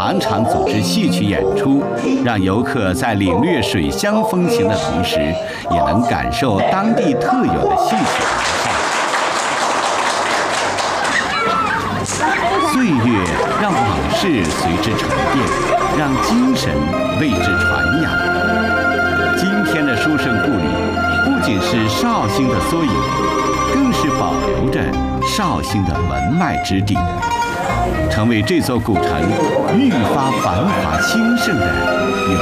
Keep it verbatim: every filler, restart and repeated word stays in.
常常组织戏曲演出，让游客在领略水乡风情的同时，也能感受当地特有的戏曲文化。岁月让往事随之沉淀，让精神为之传扬。今天的书圣故里，不仅是绍兴的缩影，更是保留着绍兴的文脉之地，成为这座古城愈发繁华兴盛的有